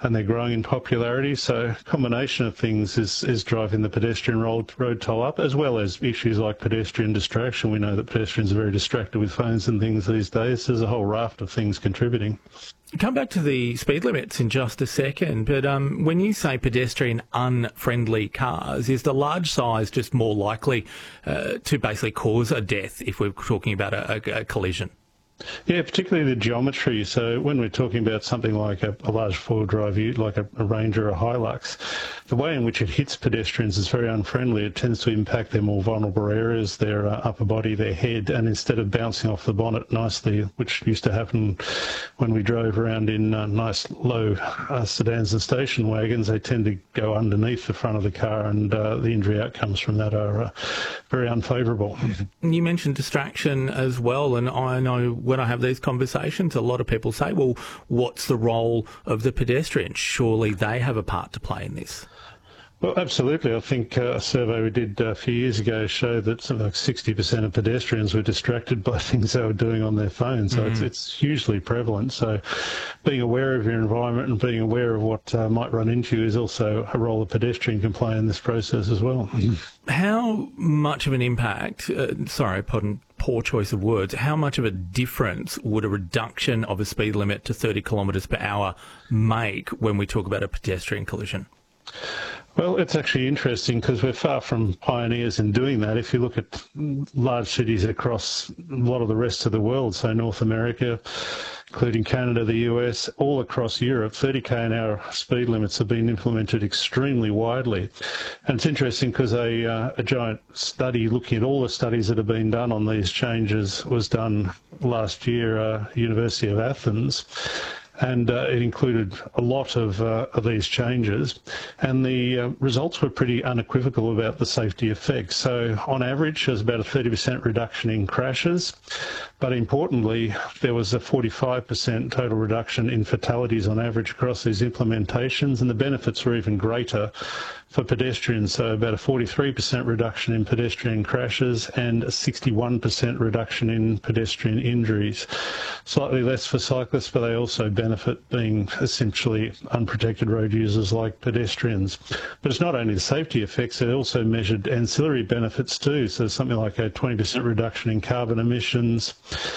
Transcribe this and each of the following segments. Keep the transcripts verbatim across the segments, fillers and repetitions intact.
and they're growing in popularity. So a combination of things is, is driving the pedestrian road, road toll up, as well as issues like pedestrian distraction. We know that pedestrians are very distracted with phones and things these days. There's a whole raft of things contributing. Come back to the speed limits in just a second, but um, when you say pedestrian unfriendly cars, is the large size just more likely uh, to basically cause a death if we're talking about a, a, a collision? Yeah, particularly the geometry. So when we're talking about something like a, a large four-wheel drive ute, like a, a Ranger or a Hilux, the way in which it hits pedestrians is very unfriendly. It tends to impact their more vulnerable areas, their uh, upper body, their head, and instead of bouncing off the bonnet nicely, which used to happen when we drove around in uh, nice low uh, sedans and station wagons, they tend to go underneath the front of the car, and uh, the injury outcomes from that are uh, very unfavourable. You mentioned distraction as well, and I know when I have these conversations, a lot of people say, well, what's the role of the pedestrian? Surely they have a part to play in this. Well, absolutely. I think uh, a survey we did a few years ago showed that something like sixty percent of pedestrians were distracted by things they were doing on their phone. So mm. it's, it's hugely prevalent. So being aware of your environment and being aware of what uh, might run into you is also a role a pedestrian can play in this process as well. How much of an impact, uh, sorry, pardon, poor choice of words, how much of a difference would a reduction of a speed limit to thirty kilometres per hour make when we talk about a pedestrian collision? Well, it's actually interesting because we're far from pioneers in doing that. If you look at large cities across a lot of the rest of the world, so North America, including Canada, the U S, all across Europe, thirty k an hour speed limits have been implemented extremely widely. And it's interesting because a, uh, a giant study looking at all the studies that have been done on these changes was done last year at uh, University of Athens. And uh, it included a lot of, uh, of these changes, and the uh, results were pretty unequivocal about the safety effects. So on average, there's about a thirty percent reduction in crashes, but importantly, there was a forty-five percent total reduction in fatalities on average across these implementations, and the benefits were even greater for pedestrians, so about a forty-three percent reduction in pedestrian crashes and a sixty-one percent reduction in pedestrian injuries. Slightly less for cyclists, but they also benefit being essentially unprotected road users like pedestrians. But it's not only the safety effects, they also measured ancillary benefits too, so something like a twenty percent reduction in carbon emissions,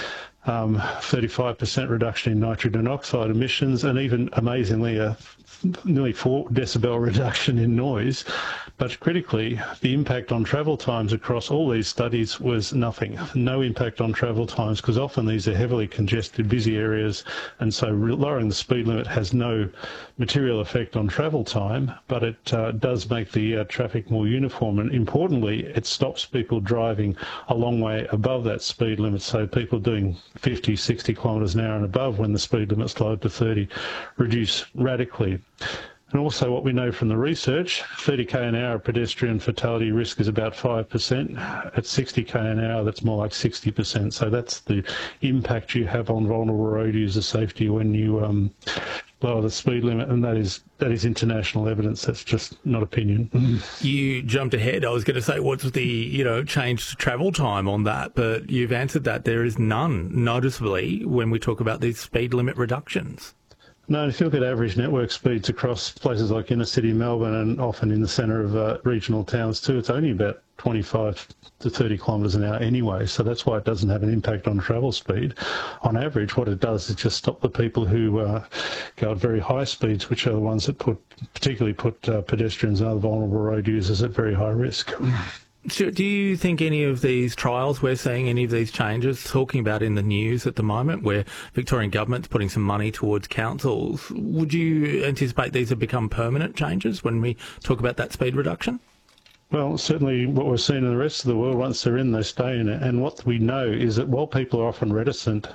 um, thirty-five percent reduction in nitrogen oxide emissions, and even amazingly a nearly four decibel reduction in noise. But critically, the impact on travel times across all these studies was nothing. No impact on travel times, because often these are heavily congested, busy areas, and so lowering the speed limit has no material effect on travel time, but it uh, does make the uh, traffic more uniform, and importantly, it stops people driving a long way above that speed limit, so people doing fifty, sixty kilometres an hour and above when the speed limit's lowered to thirty reduce radically. And also what we know from the research, thirty k an hour pedestrian fatality risk is about five percent. At sixty k an hour, that's more like sixty percent. So that's the impact you have on vulnerable road user safety when you um, lower the speed limit, and that is that is international evidence. That's just not opinion. You jumped ahead. I was going to say, what's the you know changed travel time on that? But you've answered that. There is none, noticeably, when we talk about these speed limit reductions. No, if you look at average network speeds across places like inner city Melbourne and often in the centre of uh, regional towns too, it's only about twenty-five to thirty kilometres an hour anyway, so that's why it doesn't have an impact on travel speed. On average, what it does is just stop the people who uh, go at very high speeds, which are the ones that put, particularly put uh, pedestrians and other vulnerable road users at very high risk. So do you think any of these trials we're seeing, any of these changes, talking about in the news at the moment, where Victorian government's putting some money towards councils, would you anticipate these have become permanent changes when we talk about that speed reduction? Well, certainly what we're seeing in the rest of the world, once they're in, they stay in it. And what we know is that while people are often reticent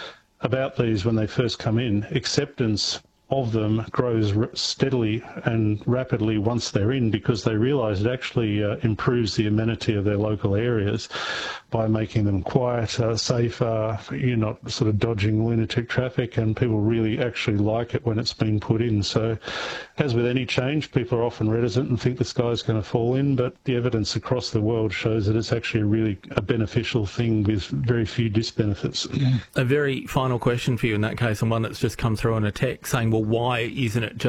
about these when they first come in, acceptance of them grows steadily and rapidly once they're in, because they realise it actually uh, improves the amenity of their local areas by making them quieter, safer, you're not sort of dodging lunatic traffic, and people really actually like it when it's been put in. So as with any change, people are often reticent and think the sky's going to fall in, but the evidence across the world shows that it's actually a really a beneficial thing with very few disbenefits. A very final question for you in that case, and one that's just come through on a text saying, well, why isn't it just